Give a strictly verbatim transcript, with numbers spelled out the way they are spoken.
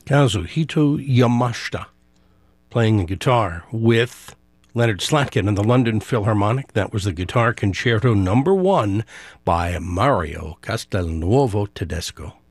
Kazuhito Yamashita playing the guitar with Leonard Slatkin and the London Philharmonic. That was the Guitar Concerto Number One by Mario Castelnuovo Tedesco.